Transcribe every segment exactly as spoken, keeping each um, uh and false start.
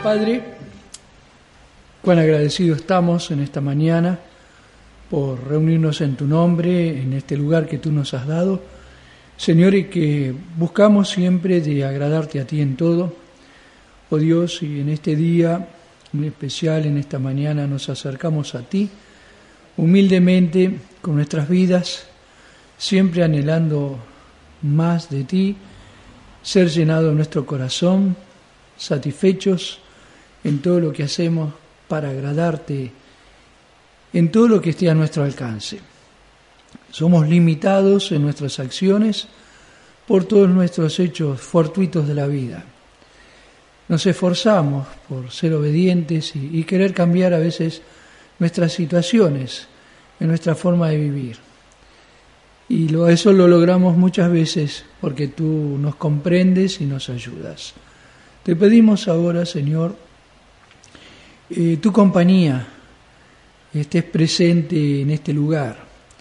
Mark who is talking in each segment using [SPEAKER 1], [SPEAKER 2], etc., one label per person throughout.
[SPEAKER 1] Padre, cuán agradecidos estamos en esta mañana por reunirnos en tu nombre, en este lugar que tú nos has dado, Señor, y que buscamos siempre de agradarte a ti en todo. Oh Dios, y en este día, en especial en esta mañana, nos acercamos a ti, humildemente, con nuestras vidas, siempre anhelando más de ti, ser llenado nuestro corazón, satisfechos en todo lo que hacemos para agradarte, en todo lo que esté a nuestro alcance. Somos limitados en nuestras acciones por todos nuestros hechos fortuitos de la vida. Nos esforzamos por ser obedientes y, y querer cambiar a veces nuestras situaciones, en nuestra forma de vivir. Y lo, eso lo logramos muchas veces porque tú nos comprendes y nos ayudas. Te pedimos ahora, Señor, eh, tu compañía estés presente en este lugar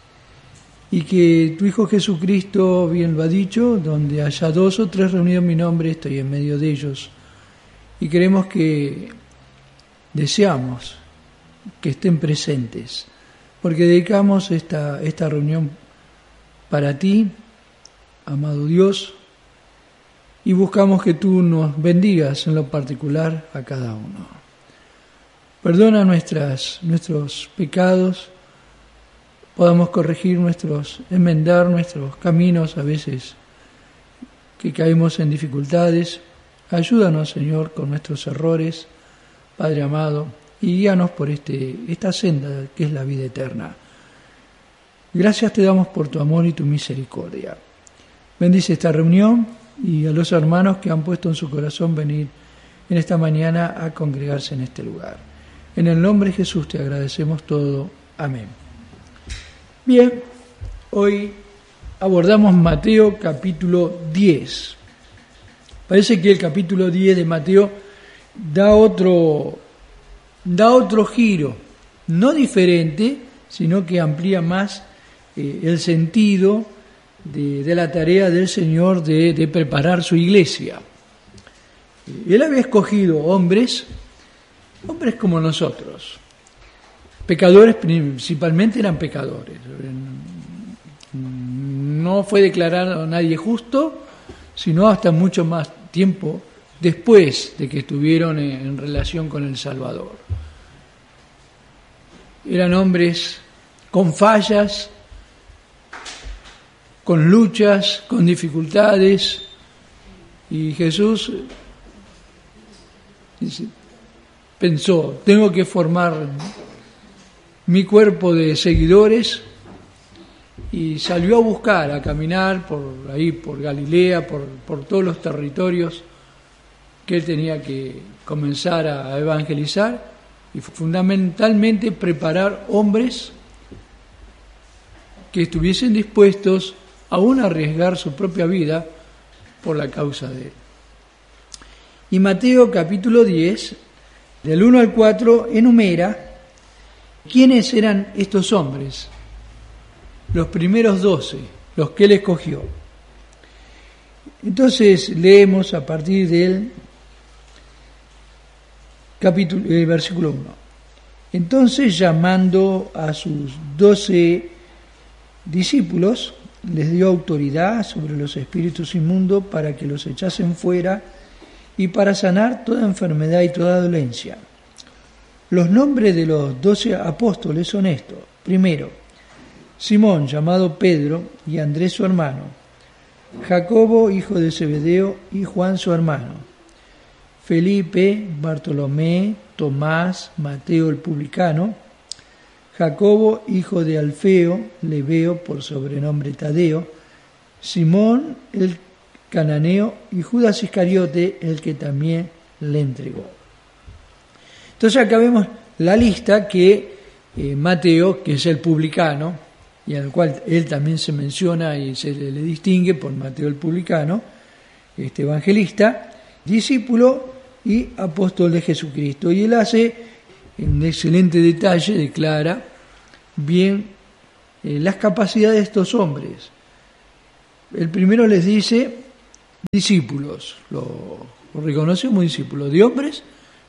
[SPEAKER 1] y que tu Hijo Jesucristo bien lo ha dicho, donde haya dos o tres reunidos en mi nombre, estoy en medio de ellos. Y queremos que deseamos que estén presentes, porque dedicamos esta, esta reunión para ti, amado Dios, y buscamos que tú nos bendigas en lo particular a cada uno. Perdona nuestras, nuestros pecados, podamos corregir nuestros, enmendar nuestros caminos a veces que caemos en dificultades. Ayúdanos, Señor, con nuestros errores, Padre amado, y guíanos por este, esta senda que es la vida eterna. Gracias te damos por tu amor y tu misericordia. Bendice esta reunión y a los hermanos que han puesto en su corazón venir en esta mañana a congregarse en este lugar. En el nombre de Jesús te agradecemos todo. Amén. Bien, hoy abordamos Mateo capítulo diez. Parece que el capítulo diez de Mateo da otro, da otro giro, no diferente, sino que amplía más eh, el sentido de, de la tarea del Señor de, de preparar su iglesia. Él había escogido hombres, hombres como nosotros, pecadores, principalmente eran pecadores. No fue declarado nadie justo, sino hasta mucho más tiempo después de que estuvieron en relación con el Salvador. Eran hombres con fallas, con luchas, con dificultades, y Jesús pensó, tengo que formar mi cuerpo de seguidores, y salió a buscar, a caminar por ahí, por Galilea, por, por todos los territorios que él tenía que comenzar a evangelizar y fundamentalmente preparar hombres que estuviesen dispuestos aún a arriesgar su propia vida por la causa de él. Y Mateo capítulo diez, del uno al cuatro, enumera quiénes eran estos hombres, los primeros doce, los que él escogió. Entonces leemos a partir del capítulo, eh, versículo uno. Entonces, llamando a sus doce discípulos, les dio autoridad sobre los espíritus inmundos para que los echasen fuera y para sanar toda enfermedad y toda dolencia. Los nombres de los doce apóstoles son estos. Primero, Simón, llamado Pedro, y Andrés su hermano, Jacobo, hijo de Zebedeo, y Juan su hermano, Felipe, Bartolomé, Tomás, Mateo el publicano, Jacobo, hijo de Alfeo, Lebeo, por sobrenombre Tadeo, Simón el cananeo, y Judas Iscariote, el que también le entregó. Entonces acá vemos la lista que eh, Mateo, que es el publicano, y al cual él también se menciona y se le, le distingue por Mateo el publicano, este evangelista, discípulo y apóstol de Jesucristo. Y él hace en excelente detalle, declara bien eh, las capacidades de estos hombres. El primero les dice discípulos, lo, lo reconoce como discípulos de hombres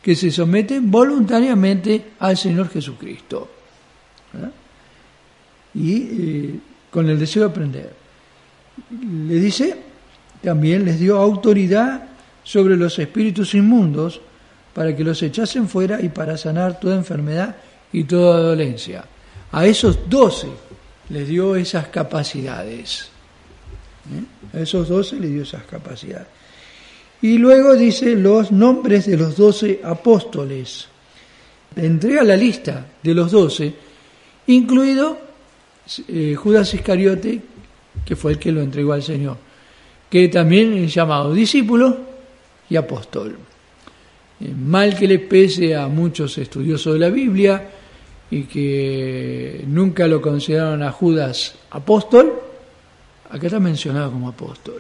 [SPEAKER 1] que se someten voluntariamente al Señor Jesucristo. ¿Verdad? Y eh, con el deseo de aprender. Le dice, también les dio autoridad sobre los espíritus inmundos para que los echasen fuera y para sanar toda enfermedad y toda dolencia. A esos doce les dio esas capacidades. ¿Eh? A esos doce les dio esas capacidades. Y luego dice los nombres de los doce apóstoles. Le entrega la lista de los doce, incluido eh, Judas Iscariote, que fue el que lo entregó al Señor, que también es llamado discípulo y apóstol. Eh, mal que le pese a muchos estudiosos de la Biblia y que nunca lo consideraron a Judas apóstol, acá está mencionado como apóstol.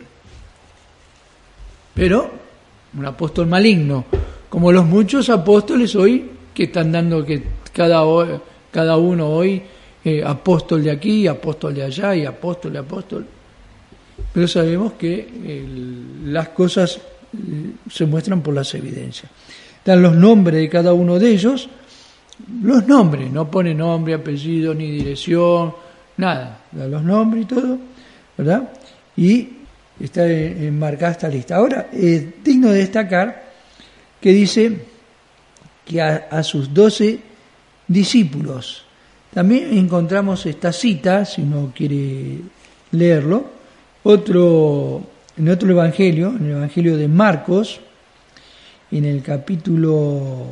[SPEAKER 1] Pero un apóstol maligno, como los muchos apóstoles hoy que están dando que cada, cada uno hoy eh, apóstol de aquí, apóstol de allá y apóstol de apóstol. Pero sabemos que el, las cosas eh, se muestran por las evidencias. Dan los nombres de cada uno de ellos, los nombres, no pone nombre, apellido ni dirección, nada, dan los nombres y todo, ¿verdad? Y está enmarcada esta lista. Ahora, es digno de destacar que dice que a, a sus doce discípulos. También encontramos esta cita, si uno quiere leerlo, otro, en otro evangelio, en el evangelio de Marcos, en el capítulo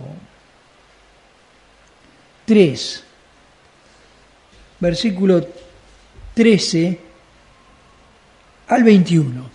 [SPEAKER 1] tres, versículo trece al veintiuno.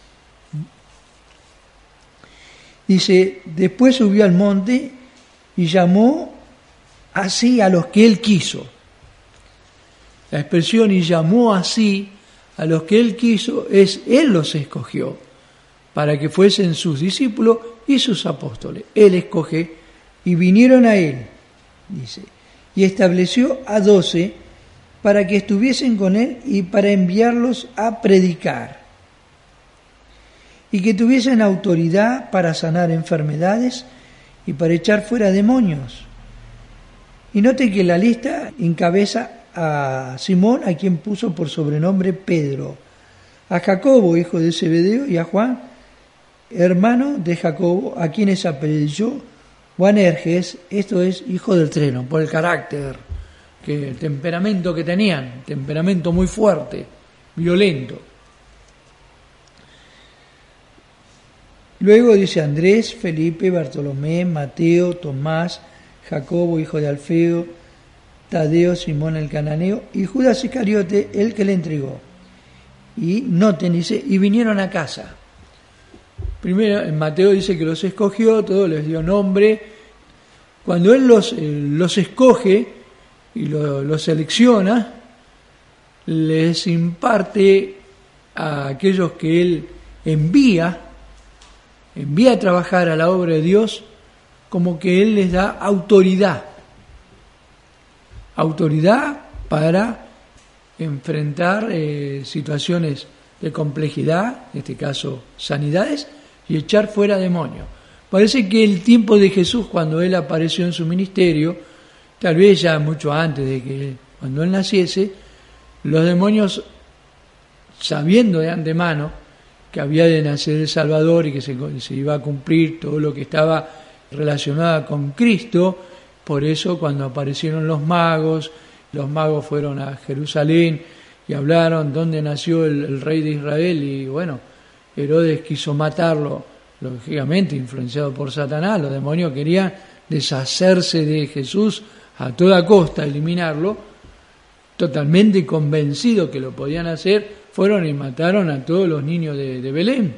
[SPEAKER 1] Dice, después subió al monte y llamó así a los que él quiso. La expresión y llamó así a los que él quiso es, él los escogió para que fuesen sus discípulos y sus apóstoles. Él escoge y vinieron a él, dice, y estableció a doce para que estuviesen con él y para enviarlos a predicar, y que tuviesen autoridad para sanar enfermedades y para echar fuera demonios. Y note que la lista encabeza a Simón, a quien puso por sobrenombre Pedro, a Jacobo, hijo de Zebedeo, y a Juan, hermano de Jacobo, a quienes apellidó Boanerges, esto es, hijo del trueno, por el carácter, que el temperamento que tenían, temperamento muy fuerte, violento. Luego dice Andrés, Felipe, Bartolomé, Mateo, Tomás, Jacobo, hijo de Alfeo, Tadeo, Simón el cananeo y Judas Iscariote, el que le entregó. Y noten, dice, y vinieron a casa. Primero, en Mateo dice que los escogió, todo les dio nombre. Cuando él los, eh, los escoge y los lo selecciona, les imparte a aquellos que él envía, envía a trabajar a la obra de Dios, como que él les da autoridad. Autoridad para enfrentar eh, situaciones de complejidad, en este caso sanidades, y echar fuera demonios. Parece que el tiempo de Jesús, cuando él apareció en su ministerio, tal vez ya mucho antes de que cuando él naciese, los demonios, sabiendo de antemano que había de nacer el Salvador y que se, se iba a cumplir todo lo que estaba relacionado con Cristo, por eso cuando aparecieron los magos, los magos fueron a Jerusalén y hablaron dónde nació el, el rey de Israel, y bueno, Herodes quiso matarlo, lógicamente influenciado por Satanás. Los demonios querían deshacerse de Jesús a toda costa, eliminarlo, totalmente convencidos que lo podían hacer, fueron y mataron a todos los niños de, de Belén.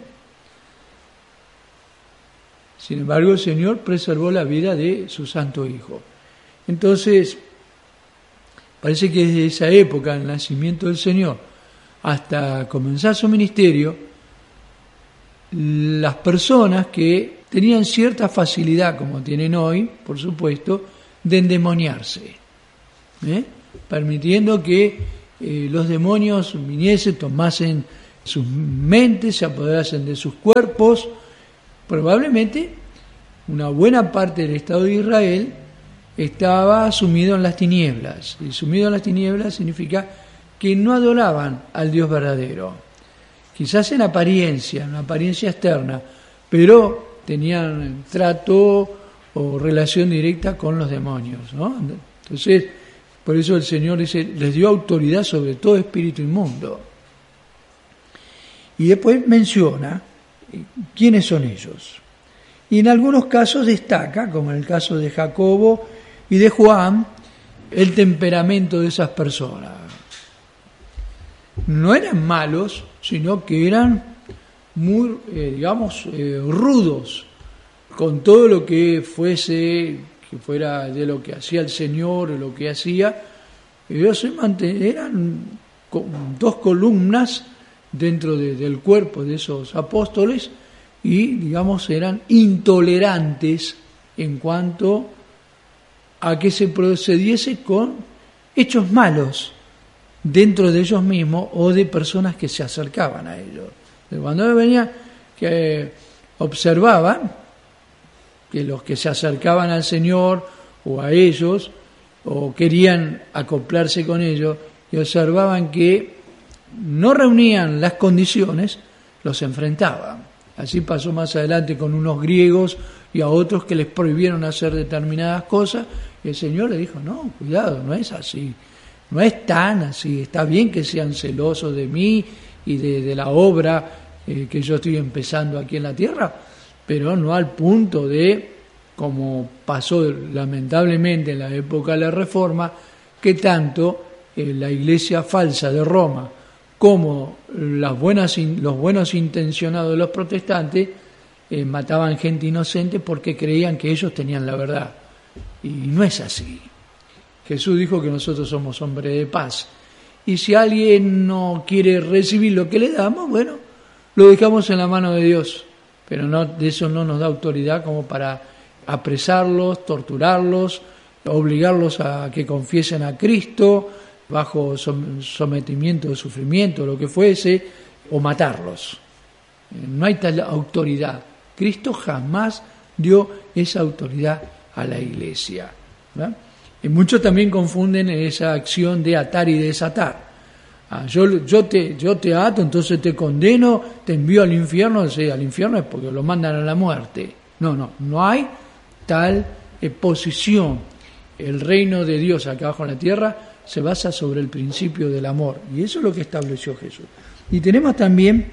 [SPEAKER 1] Sin embargo, el Señor preservó la vida de su santo Hijo. Entonces, parece que desde esa época, el nacimiento del Señor, hasta comenzar su ministerio, las personas que tenían cierta facilidad, como tienen hoy, por supuesto, de endemoniarse, ¿eh? permitiendo que eh, los demonios viniesen, tomasen sus mentes, se apoderasen de sus cuerpos, probablemente una buena parte del Estado de Israel estaba sumido en las tinieblas. Y sumido en las tinieblas significa que no adoraban al Dios verdadero. Quizás en apariencia, en apariencia externa, pero tenían trato o relación directa con los demonios, ¿no? Entonces, por eso el Señor dice, les dio autoridad sobre todo espíritu inmundo. Y después menciona quiénes son ellos. Y en algunos casos destaca, como en el caso de Jacobo y de Juan, el temperamento de esas personas. No eran malos, sino que eran muy, eh, digamos, eh, rudos con todo lo que fuese, que fuera de lo que hacía el Señor o lo que hacía. Ellos se mantenían, eran dos columnas dentro de, del cuerpo de esos apóstoles y, digamos, eran intolerantes en cuanto a que se procediese con hechos malos dentro de ellos mismos o de personas que se acercaban a ellos. Cuando venía, que observaban que los que se acercaban al Señor o a ellos o querían acoplarse con ellos y observaban que no reunían las condiciones, los enfrentaban. Así pasó más adelante con unos griegos y a otros que les prohibieron hacer determinadas cosas y el Señor le dijo, no, cuidado, no es así. No es tan así, está bien que sean celosos de mí y de, de la obra eh, que yo estoy empezando aquí en la tierra, pero no al punto de, como pasó lamentablemente en la época de la Reforma, que tanto eh, la iglesia falsa de Roma como las buenas, los buenos intencionados de los protestantes eh, mataban gente inocente porque creían que ellos tenían la verdad. Y no es así. Jesús dijo que nosotros somos hombres de paz. Y si alguien no quiere recibir lo que le damos, bueno, lo dejamos en la mano de Dios. Pero no, de eso no nos da autoridad como para apresarlos, torturarlos, obligarlos a que confiesen a Cristo bajo sometimiento o sufrimiento, lo que fuese, o matarlos. No hay tal autoridad. Cristo jamás dio esa autoridad a la Iglesia, ¿verdad? Y muchos también confunden esa acción de atar y desatar. Ah, yo, yo, te, yo te ato, entonces te condeno, te envío al infierno. Sí, al infierno es porque lo mandan a la muerte. No, no, no hay tal eh, posición. El reino de Dios acá abajo en la tierra se basa sobre el principio del amor. Y eso es lo que estableció Jesús. Y tenemos también,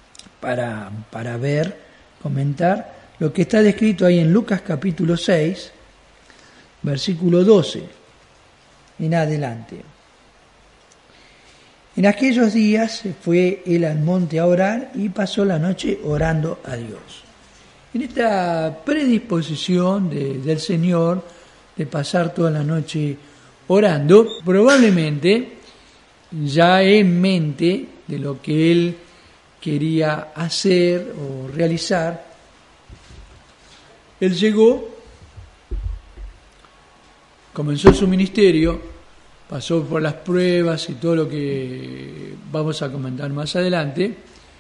[SPEAKER 1] para, para ver, comentar, lo que está descrito ahí en Lucas capítulo seis, versículo doce en adelante. En aquellos días fue él al monte a orar y pasó la noche orando a Dios. En esta predisposición de, del Señor de pasar toda la noche orando, probablemente ya en mente de lo que él quería hacer o realizar, él llegó, comenzó su ministerio, pasó por las pruebas y todo lo que vamos a comentar más adelante,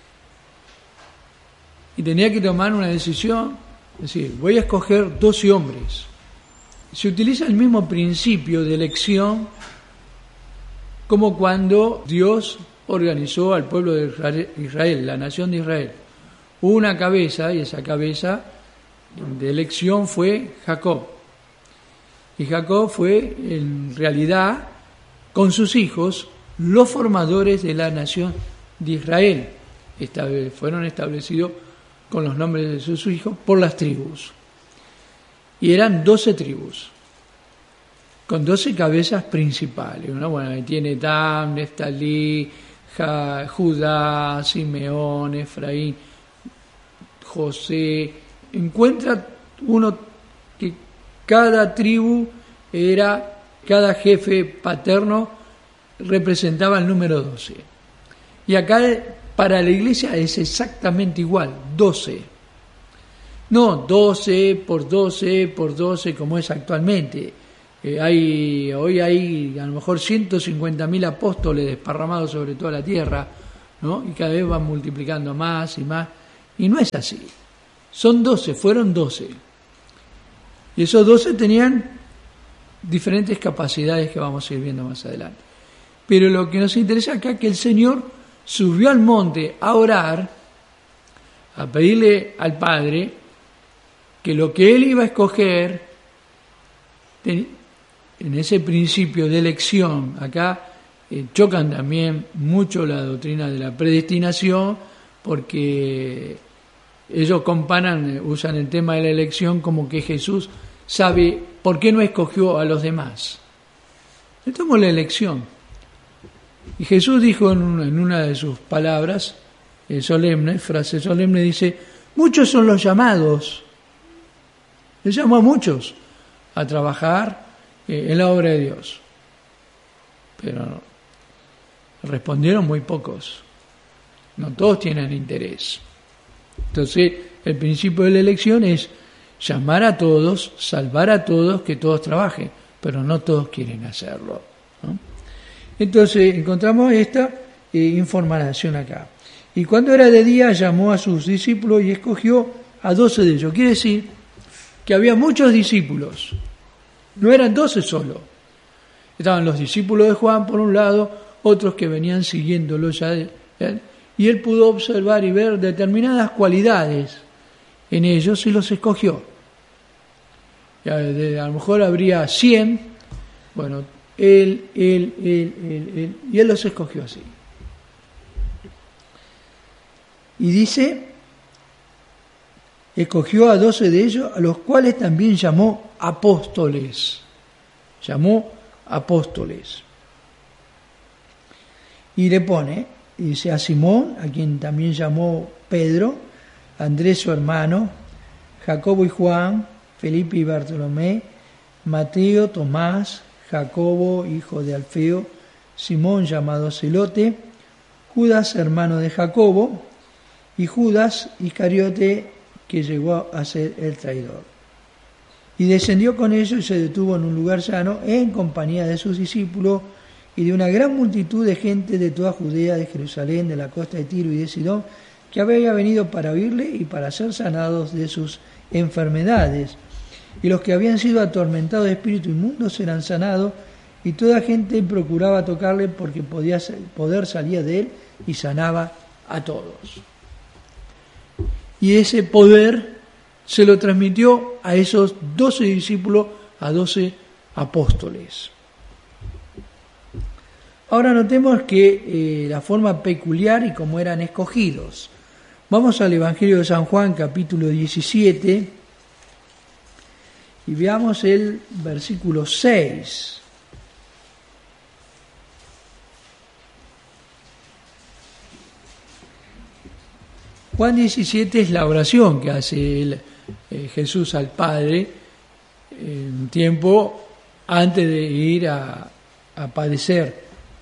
[SPEAKER 1] y tenía que tomar una decisión, es decir, voy a escoger doce hombres. Se utiliza el mismo principio de elección como cuando Dios organizó al pueblo de Israel, la nación de Israel. Hubo una cabeza, y esa cabeza de elección fue Jacob. Y Jacob fue, en realidad, con sus hijos, los formadores de la nación de Israel. Esta vez fueron establecidos con los nombres de sus hijos por las tribus. Y eran doce tribus, con doce cabezas principales. Una, bueno, ahí tiene Dan, Neftalí, Judá, Simeón, Efraín, José. Encuentra uno que cada tribu era, cada jefe paterno representaba el número doce. Y acá para la iglesia es exactamente igual, doce. No doce por doce por doce como es actualmente. Eh, hay, hoy hay a lo mejor ciento cincuenta mil apóstoles desparramados sobre toda la tierra, ¿no? Y cada vez van multiplicando más y más. Y no es así. Son doce, fueron doce. Y esos doce tenían diferentes capacidades que vamos a ir viendo más adelante. Pero lo que nos interesa acá es que el Señor subió al monte a orar, a pedirle al Padre que lo que Él iba a escoger, en ese principio de elección, acá eh, chocan también mucho la doctrina de la predestinación, porque ellos comparan, usan el tema de la elección como que Jesús sabe por qué no escogió a los demás. Tomamos la elección. Y Jesús dijo en una, en una de sus palabras eh, solemnes, frase solemne, dice, muchos son los llamados. Él llamó a muchos a trabajar eh, en la obra de Dios. Pero no, respondieron muy pocos. No todos tienen interés. Entonces, el principio de la elección es llamar a todos, salvar a todos, que todos trabajen, pero no todos quieren hacerlo, ¿no? Entonces, encontramos esta eh, información acá. Y cuando era de día, llamó a sus discípulos y escogió a doce de ellos. Quiere decir que había muchos discípulos, no eran doce solo. Estaban los discípulos de Juan por un lado, otros que venían siguiéndolo ya de él, y él pudo observar y ver determinadas cualidades en ellos y los escogió. A lo mejor habría cien, bueno, él, él, él, él, él, y él los escogió así. Y dice, escogió a doce de ellos, a los cuales también llamó apóstoles. Llamó apóstoles. Y le pone, dice, a Simón, a quien también llamó Pedro, Andrés su hermano, Jacobo y Juan, Felipe y Bartolomé, Mateo, Tomás, Jacobo, hijo de Alfeo, Simón llamado Celote, Judas, hermano de Jacobo, y Judas Iscariote, que llegó a ser el traidor. Y descendió con ellos y se detuvo en un lugar llano, en compañía de sus discípulos y de una gran multitud de gente de toda Judea, de Jerusalén, de la costa de Tiro y de Sidón, que había venido para oírle y para ser sanados de sus enfermedades. Y los que habían sido atormentados de espíritu inmundo eran sanados, y toda gente procuraba tocarle porque podía poder salía de él y sanaba a todos. Y ese poder se lo transmitió a esos doce discípulos, a doce apóstoles. Ahora notemos que eh, la forma peculiar y cómo eran escogidos. Vamos al Evangelio de San Juan, capítulo diecisiete, y veamos el versículo seis. Juan diecisiete es la oración que hace el, eh, Jesús al Padre en un tiempo antes de ir a, a padecer.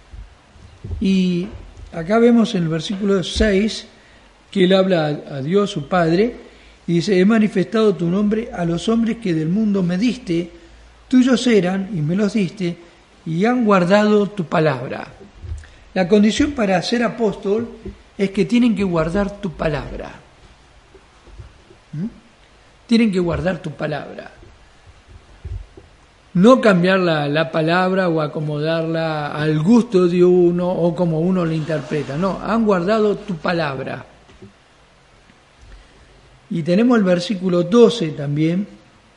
[SPEAKER 1] Y acá vemos en el versículo seis que él habla a, a Dios, su Padre, y dice, he manifestado tu nombre a los hombres que del mundo me diste, tuyos eran y me los diste, y han guardado tu palabra. La condición para ser apóstol es que tienen que guardar tu palabra. ¿Mm? Tienen que guardar tu palabra. No cambiar la, la palabra o acomodarla al gusto de uno o como uno la interpreta. No, han guardado tu palabra. Y tenemos el versículo doce también.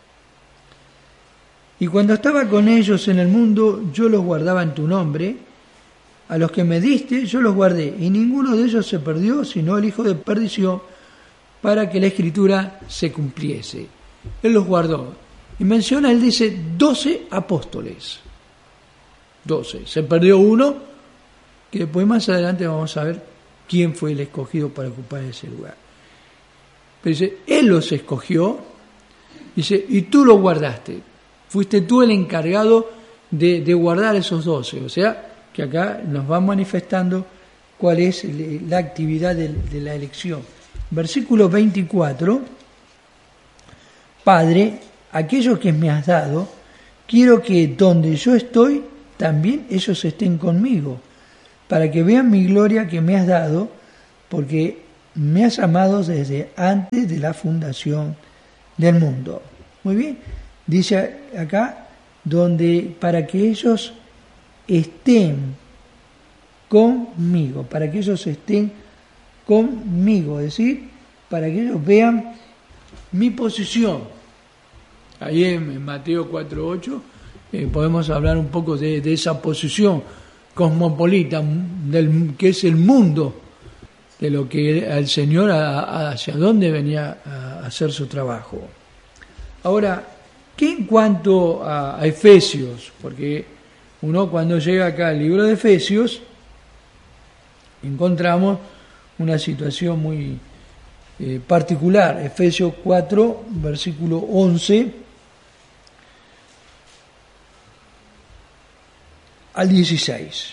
[SPEAKER 1] Y cuando estaba con ellos en el mundo, yo los guardaba en tu nombre. A los que me diste, yo los guardé. Y ninguno de ellos se perdió, sino el hijo de perdición, para que la escritura se cumpliese. Él los guardó. Y menciona, él dice, doce apóstoles. Doce. Se perdió uno, que después más adelante vamos a ver quién fue el escogido para ocupar ese lugar. Pero dice, él los escogió, dice, y tú los guardaste. Fuiste tú el encargado de, de guardar esos doce. O sea, que acá nos va manifestando cuál es la actividad de, de la elección. Versículo veinticuatro, Padre, aquellos que me has dado, quiero que donde yo estoy, también ellos estén conmigo, para que vean mi gloria que me has dado, porque me has amado desde antes de la fundación del mundo. Muy bien, dice acá, donde para que ellos estén conmigo, para que ellos estén conmigo, es decir, para que ellos vean mi posición. Ahí en Mateo cuatro ocho eh, podemos hablar un poco de, de esa posición cosmopolita, del, que es el mundo, de lo que el Señor a, a, hacia dónde venía a hacer su trabajo. Ahora, ¿qué en cuanto a, a Efesios? Porque uno cuando llega acá al libro de Efesios, encontramos una situación muy eh, particular. Efesios cuatro, versículo once al dieciséis.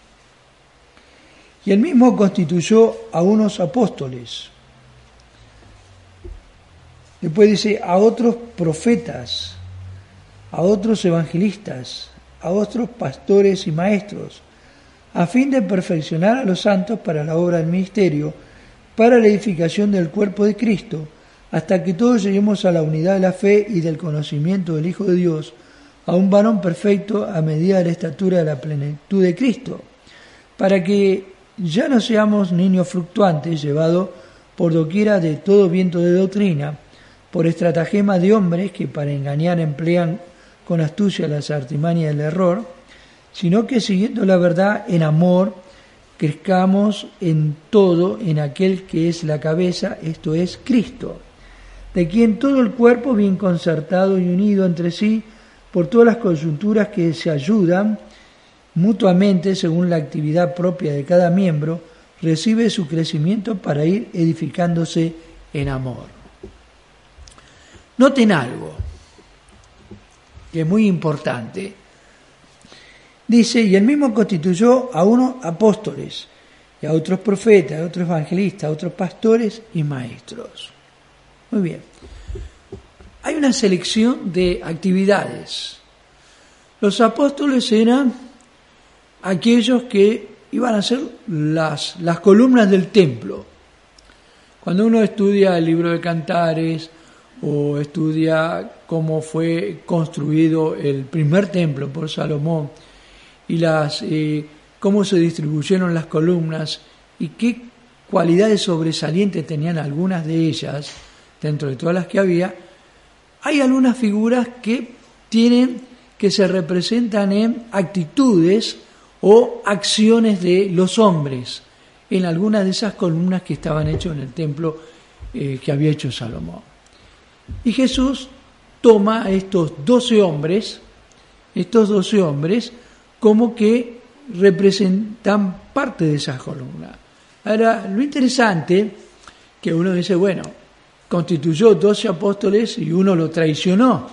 [SPEAKER 1] Y él mismo constituyó a unos apóstoles. Después dice, a otros profetas, a otros evangelistas, a otros pastores y maestros, a fin de perfeccionar a los santos para la obra del ministerio, para la edificación del cuerpo de Cristo, hasta que todos lleguemos a la unidad de la fe y del conocimiento del Hijo de Dios, a un varón perfecto a medida de la estatura de la plenitud de Cristo, para que ya no seamos niños fluctuantes, llevados por doquiera de todo viento de doctrina, por estratagema de hombres que para engañar emplean con astucia las artimañas del error, sino que siguiendo la verdad en amor, crezcamos en todo en aquel que es la cabeza, esto es Cristo, de quien todo el cuerpo bien concertado y unido entre sí por todas las coyunturas que se ayudan mutuamente según la actividad propia de cada miembro, recibe su crecimiento para ir edificándose en amor. Noten algo que es muy importante. Dice, y él mismo constituyó a unos apóstoles, y a otros profetas, a otros evangelistas, a otros pastores y maestros. Muy bien. Hay una selección de actividades. Los apóstoles eran aquellos que iban a ser las, las columnas del templo. Cuando uno estudia el libro de Cantares o estudia cómo fue construido el primer templo por Salomón y las eh, cómo se distribuyeron las columnas y qué cualidades sobresalientes tenían algunas de ellas dentro de todas las que había, hay algunas figuras que tienen que se representan en actitudes o acciones de los hombres en algunas de esas columnas que estaban hechas en el templo eh, que había hecho Salomón. Y Jesús toma a estos doce hombres, estos doce hombres, como que representan parte de esas columnas. Ahora, lo interesante que uno dice, bueno, constituyó doce apóstoles y uno lo traicionó.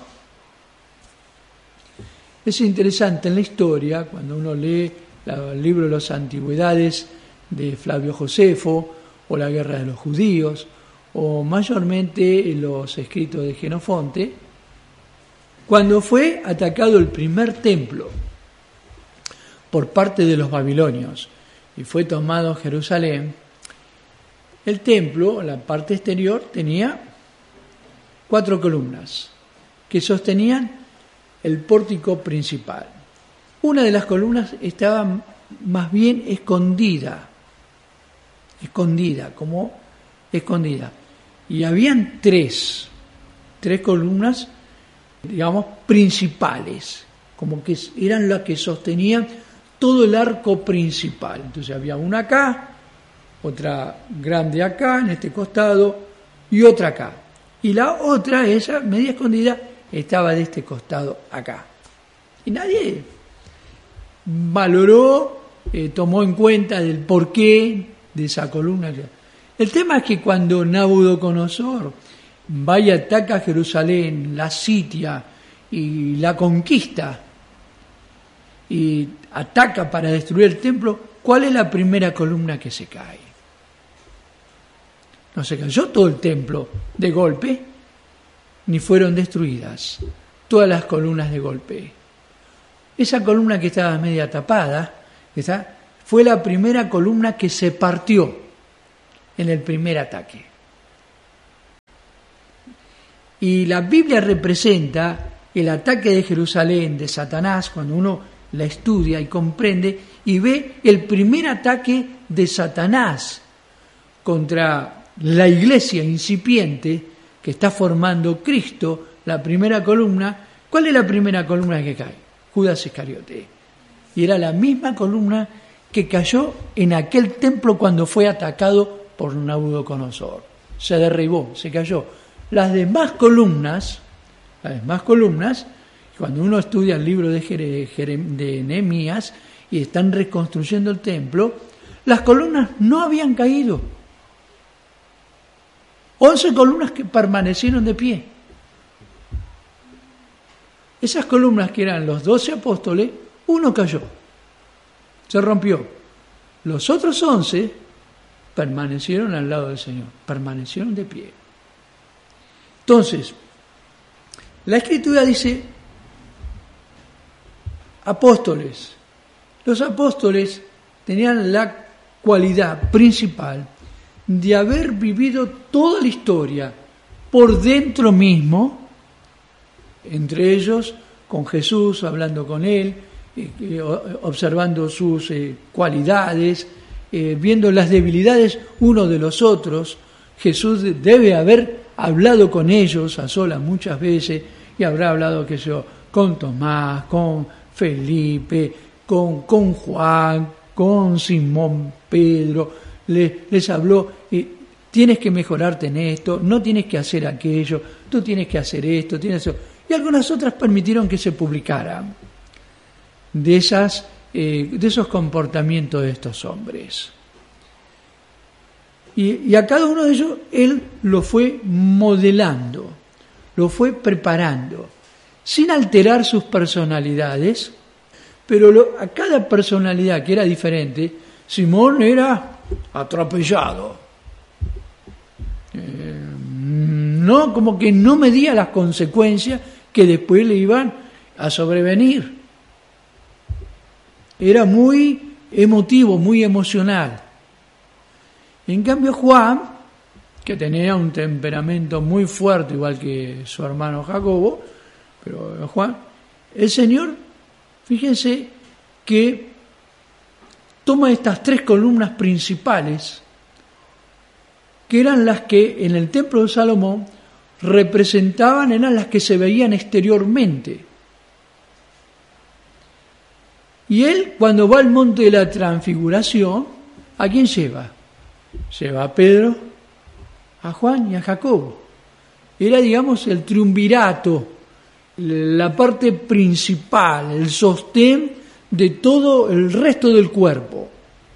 [SPEAKER 1] Es interesante en la historia, cuando uno lee el libro de las Antigüedades de Flavio Josefo, o la Guerra de los Judíos, o mayormente los escritos de Jenofonte, cuando fue atacado el primer templo por parte de los babilonios y fue tomado Jerusalén, el templo, la parte exterior, tenía cuatro columnas que sostenían el pórtico principal. Una de las columnas estaba más bien escondida, escondida, como escondida. Y habían tres, tres columnas, digamos, principales, como que eran las que sostenían todo el arco principal. Entonces había una acá, otra grande acá, en este costado, y otra acá. Y la otra, esa media escondida, estaba de este costado acá. Y nadie valoró, eh, tomó en cuenta del porqué de esa columna. El tema es que cuando Nabucodonosor va y ataca a Jerusalén, la sitia y la conquista, y ataca para destruir el templo, ¿cuál es la primera columna que se cae? No se cayó todo el templo de golpe, ni fueron destruidas todas las columnas de golpe. Esa columna que estaba media tapada, esa, fue la primera columna que se partió en el primer ataque. Y la Biblia representa el ataque de Jerusalén de Satanás, cuando uno la estudia y comprende y ve el primer ataque de Satanás contra la iglesia incipiente que está formando Cristo, la primera columna. ¿Cuál es la primera columna que cae? Judas Iscariote. Y era la misma columna que cayó en aquel templo cuando fue atacado por Nabucodonosor. Se derribó, se cayó. Las demás columnas, las demás columnas, cuando uno estudia el libro de, Jere, Jere, de Nehemías y están reconstruyendo el templo, las columnas no habían caído. Once columnas que permanecieron de pie. Esas columnas que eran los doce apóstoles, uno cayó, se rompió. Los otros once permanecieron al lado del Señor, permanecieron de pie. Entonces, la Escritura dice, apóstoles. Los apóstoles tenían la cualidad principal de haber vivido toda la historia por dentro mismo, entre ellos con Jesús, hablando con Él, eh, observando sus eh, cualidades, eh, viendo las debilidades uno de los otros. Jesús debe haber hablado con ellos a solas muchas veces y habrá hablado, qué sé yo, con Tomás, con Felipe, con, con Juan, con Simón Pedro. Les, les habló, eh, tienes que mejorarte en esto, no tienes que hacer aquello, tú tienes que hacer esto, tienes eso. Y algunas otras permitieron que se publicaran de, esas, eh, de esos comportamientos de estos hombres. Y, y a cada uno de ellos él lo fue modelando, lo fue preparando, sin alterar sus personalidades, pero lo, a cada personalidad que era diferente, Simón era atropellado. Eh, no, como que no medía las consecuencias que después le iban a sobrevenir. Era muy emotivo, muy emocional. En cambio Juan, que tenía un temperamento muy fuerte, igual que su hermano Jacobo, pero Juan, el Señor, fíjense que toma estas tres columnas principales, que eran las que en el templo de Salomón representaban, eran las que se veían exteriormente. Y él, cuando va al monte de la transfiguración, ¿a quién lleva? Lleva a Pedro, a Juan y a Jacobo. Era, digamos, el triunvirato, la parte principal, el sostén de todo el resto del cuerpo.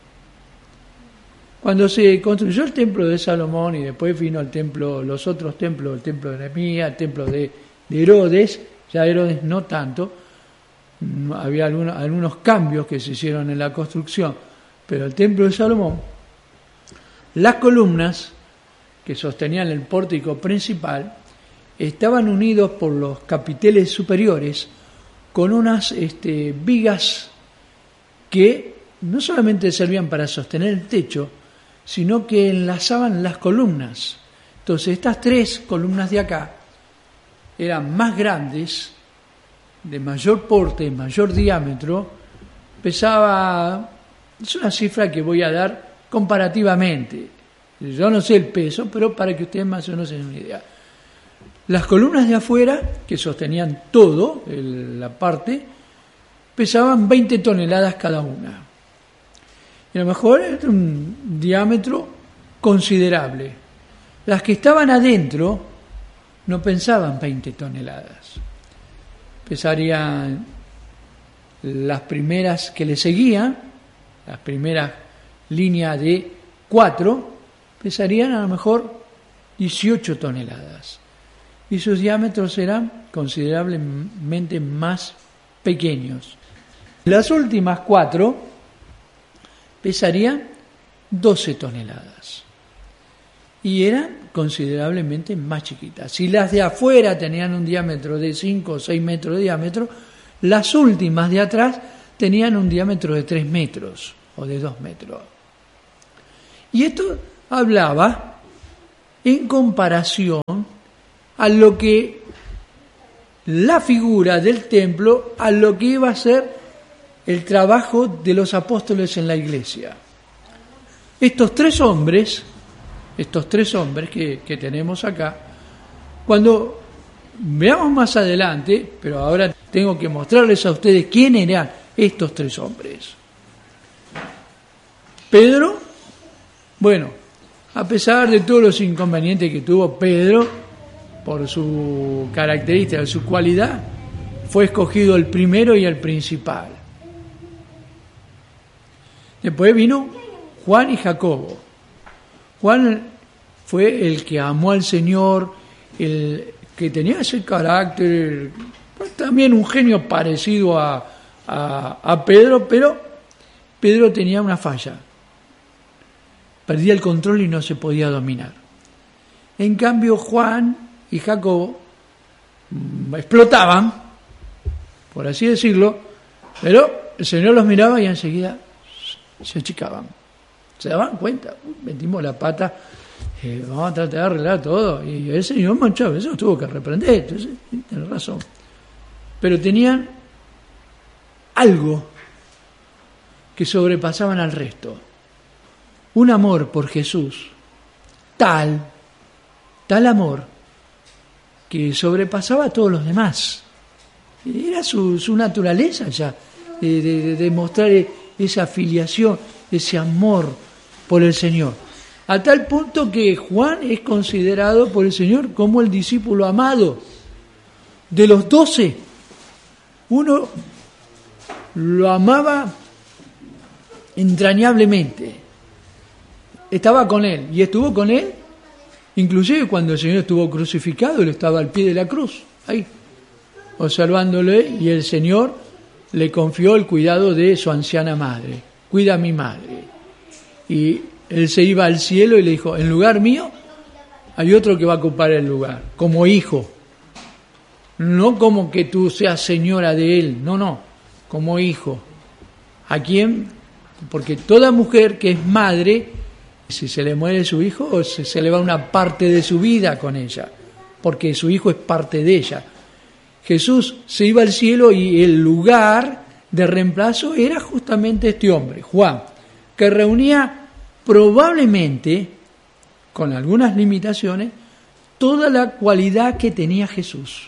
[SPEAKER 1] Cuando se construyó el templo de Salomón y después vino el templo, los otros templos, el templo de Nehemías, el templo de, de Herodes, ya Herodes no tanto, había algunos, algunos cambios que se hicieron en la construcción, pero el templo de Salomón, las columnas que sostenían el pórtico principal estaban unidos por los capiteles superiores con unas este, vigas que no solamente servían para sostener el techo, sino que enlazaban las columnas. Entonces estas tres columnas de acá eran más grandes, de mayor porte, mayor diámetro, pesaba, es una cifra que voy a dar comparativamente, yo no sé el peso, pero para que ustedes más o menos se den una idea. Las columnas de afuera, que sostenían todo, el, la parte, pesaban veinte toneladas cada una. Y a lo mejor era un diámetro considerable. Las que estaban adentro no pensaban veinte toneladas. Pesarían las primeras que le seguían, las primeras líneas de cuatro, pesarían a lo mejor dieciocho toneladas. Y sus diámetros eran considerablemente más pequeños. Las últimas cuatro pesarían doce toneladas y eran considerablemente más chiquitas. Si las de afuera tenían un diámetro de cinco o seis metros de diámetro, las últimas de atrás tenían un diámetro de tres metros o de dos metros. Y esto hablaba en comparación a lo que la figura del templo a lo que iba a ser el trabajo de los apóstoles en la iglesia. Estos tres hombres, estos tres hombres que, que tenemos acá, cuando veamos más adelante, pero ahora tengo que mostrarles a ustedes quién eran estos tres hombres. Pedro, bueno, a pesar de todos los inconvenientes que tuvo Pedro, por su característica, su cualidad, fue escogido el primero y el principal. Después vino Juan y Jacobo. Juan fue el que amó al Señor, el que tenía ese carácter, pues también un genio parecido a, a, a Pedro, pero Pedro tenía una falla. Perdía el control y no se podía dominar. En cambio, Juan y Jacobo mmm, explotaban, por así decirlo, pero el Señor los miraba y enseguida se achicaban. Se daban cuenta, metimos la pata, eh, vamos a tratar de arreglar todo. Y el Señor muchas veces los tuvo que reprender, entonces, tiene razón. Pero tenían algo que sobrepasaban al resto. Un amor por Jesús, tal, tal amor, que sobrepasaba a todos los demás. Era su, su naturaleza ya, de, de, de mostrar esa filiación, ese amor por el Señor. A tal punto que Juan es considerado por el Señor como el discípulo amado. De los doce, uno lo amaba entrañablemente. Estaba con él y estuvo con él, inclusive cuando el Señor estuvo crucificado, él estaba al pie de la cruz, ahí, observándole, y el Señor le confió el cuidado de su anciana madre. Cuida a mi madre. Y él se iba al cielo y le dijo, en lugar mío hay otro que va a ocupar el lugar, como hijo. No como que tú seas señora de él, no, no, como hijo. ¿A quién? Porque toda mujer que es madre, si se le muere su hijo, se, se le va una parte de su vida con ella, porque su hijo es parte de ella. Jesús se iba al cielo y el lugar de reemplazo era justamente este hombre, Juan, que reunía probablemente, con algunas limitaciones, toda la cualidad que tenía Jesús.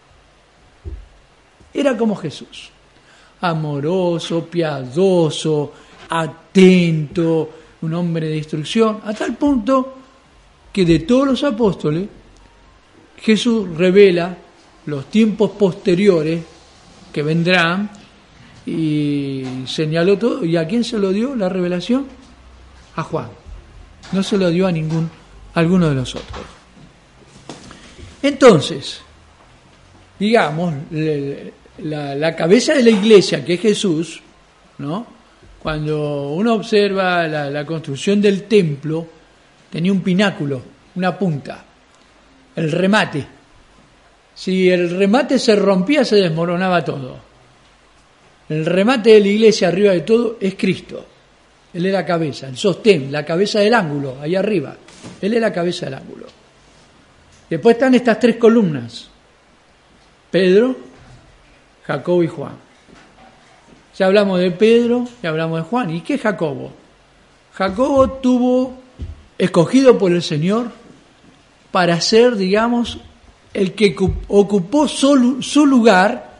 [SPEAKER 1] Era como Jesús, amoroso, piadoso, atento, un hombre de instrucción, a tal punto que de todos los apóstoles, Jesús revela los tiempos posteriores que vendrán y señaló todo. ¿Y a quién se lo dio la revelación? A Juan. No se lo dio a ningún, a alguno de los otros. Entonces, digamos, la, la cabeza de la iglesia, que es Jesús, ¿no? Cuando uno observa la, la construcción del templo, tenía un pináculo, una punta, el remate. Si el remate se rompía, se desmoronaba todo. El remate de la iglesia arriba de todo es Cristo. Él es la cabeza, el sostén, la cabeza del ángulo, ahí arriba. Él es la cabeza del ángulo. Después están estas tres columnas: Pedro, Jacobo y Juan. Ya hablamos de Pedro, ya hablamos de Juan. ¿Y qué es Jacobo? Jacobo tuvo, escogido por el Señor, para ser, digamos, el que ocupó su, su lugar